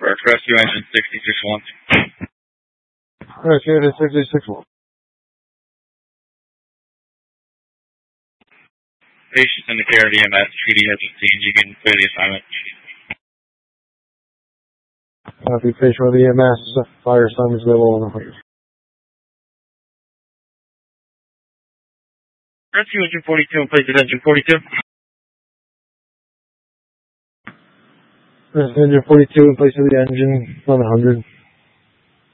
Network, rescue engine 661. Rescue engine 661. Patients in the care of the EMS, treaty has been seen. You can clear the assignment. Copy, patient with the EMS, fire assignments available on the fire. Rescue engine 42 in place of engine 42. Rescue engine 42 in place of the engine 1100.